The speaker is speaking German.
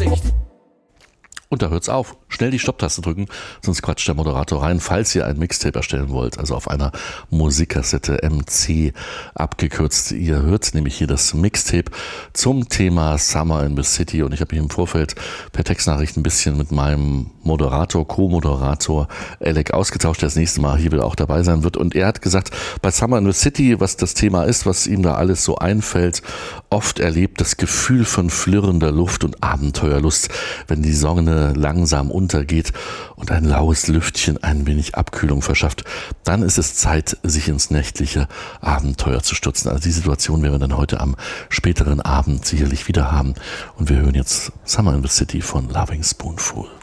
Absicht. Und da hört's auf. Schnell die Stopptaste drücken, sonst quatscht der Moderator rein, falls ihr ein Mixtape erstellen wollt, also auf einer Musikkassette MC abgekürzt. Ihr hört nämlich hier das Mixtape zum Thema Summer in the City und ich habe mich im Vorfeld per Textnachricht ein bisschen mit meinem Moderator, Co-Moderator Alec ausgetauscht, der das nächste Mal hier wieder auch dabei sein wird, und er hat gesagt, bei Summer in the City, was das Thema ist, was ihm da alles so einfällt, oft erlebt das Gefühl von flirrender Luft und Abenteuerlust, wenn die Sonne langsam untergeht und ein laues Lüftchen ein wenig Abkühlung verschafft, dann ist es Zeit, sich ins nächtliche Abenteuer zu stürzen. Also die Situation werden wir dann heute am späteren Abend sicherlich wieder haben. Und wir hören jetzt Summer in the City von Loving Spoonful.